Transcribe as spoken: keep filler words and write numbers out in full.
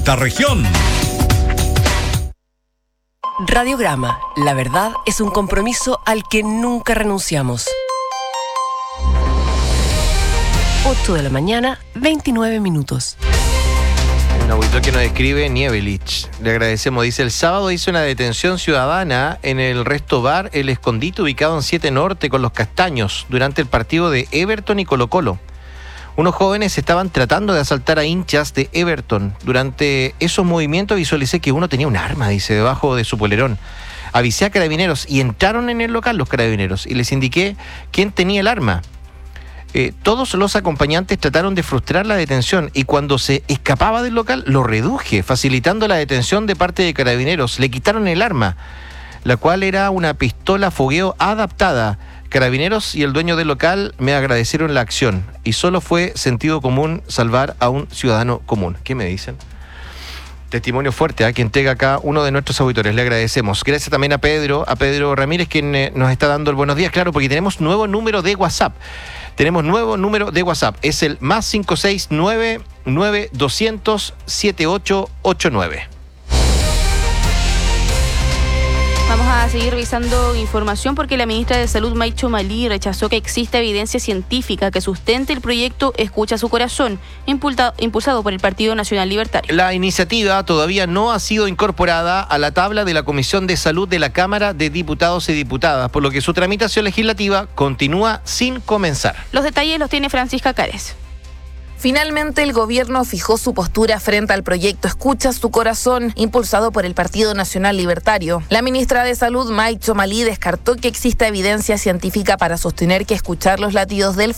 quinta región. Radiograma, la verdad es un compromiso al que nunca renunciamos. ocho de la mañana, veintinueve minutos. Un auditor que nos escribe Nievelich. Le agradecemos. Dice, el sábado hizo una detención ciudadana en el Resto Bar El Escondite, ubicado en siete Norte con Los Castaños, durante el partido de Everton y Colo Colo. Unos jóvenes estaban tratando de asaltar a hinchas de Everton. Durante esos movimientos visualicé que uno tenía un arma, dice, debajo de su polerón. Avisé a carabineros y entraron en el local los carabineros y les indiqué quién tenía el arma. Eh, todos los acompañantes trataron de frustrar la detención y cuando se escapaba del local lo reduje, facilitando la detención de parte de carabineros. Le quitaron el arma, la cual era una pistola fogueo adaptada. Carabineros y el dueño del local me agradecieron la acción y solo fue sentido común salvar a un ciudadano común. ¿Qué me dicen? Testimonio fuerte a ¿eh? que entrega acá uno de nuestros auditores. Le agradecemos. Gracias también a Pedro, a Pedro Ramírez, quien eh, nos está dando el buenos días. Claro, porque tenemos nuevo número de WhatsApp. Tenemos nuevo número de WhatsApp. Es el más cinco seis nueve nueve dos cero cero siete ocho ocho nueve. Vamos a seguir revisando información porque la ministra de Salud, May Chomali, rechazó que exista evidencia científica que sustente el proyecto Escucha su Corazón, impulsado por el Partido Nacional Libertario. La iniciativa todavía no ha sido incorporada a la tabla de la Comisión de Salud de la Cámara de Diputados y Diputadas, por lo que su tramitación legislativa continúa sin comenzar. Los detalles los tiene Francisca Cárez. Finalmente, el gobierno fijó su postura frente al proyecto Escucha su Corazón, impulsado por el Partido Nacional Libertario. La ministra de Salud, May Chomali, descartó que exista evidencia científica para sostener que escuchar los latidos del